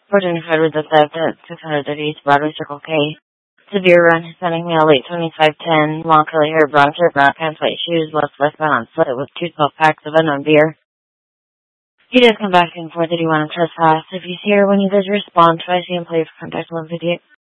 Fortune Fred with the theft at 600 East Broadway Circle K. Severe run, Hispanic male, late 2510, long curly hair, brown shirt, brown pants, white shoes, left westbound on foot with 2 12-packs of unknown beer. He does come back and forth that he want to trespass. If you see her when you guys respond, try to see him play for contact 158.